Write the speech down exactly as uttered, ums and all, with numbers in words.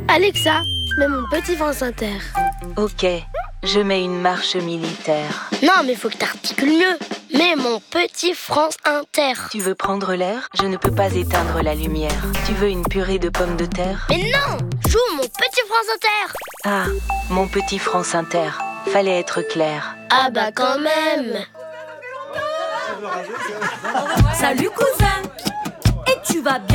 Alexa, mets mon petit France Inter. Ok, je mets une marche militaire. Non, mais faut que t'articules mieux. Mets mon petit France Inter. Tu veux prendre l'air? Je ne peux pas éteindre la lumière. Tu veux une purée de pommes de terre? Mais non, joue mon petit France Inter. Ah, mon petit France Inter. Fallait être clair. Ah bah quand même. Salut cousin, et tu vas bien?